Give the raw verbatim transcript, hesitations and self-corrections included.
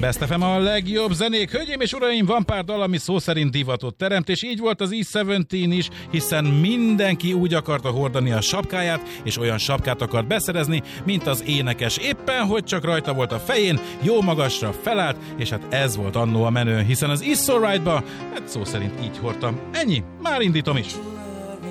Best ef em a legjobb zenék. Hölgyeim és uraim, van pár dal, ami szó szerint divatot teremt, és így volt az E tizenhét is, hiszen mindenki úgy akarta hordani a sapkáját, és olyan sapkát akart beszerezni, mint az énekes. Éppen, hogy csak rajta volt a fején, jó magasra felállt, és hát ez volt annó a menő, hiszen az It's Alright-ba, hát szó szerint így hordtam. Ennyi, már indítom is.